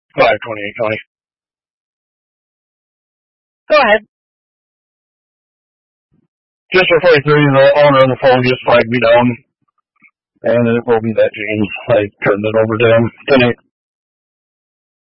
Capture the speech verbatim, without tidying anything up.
five twenty-eight County. Go ahead. Just for forty-three, the owner of the phone just flagged me down. And it will be that James. I turned it over to him. ten eight.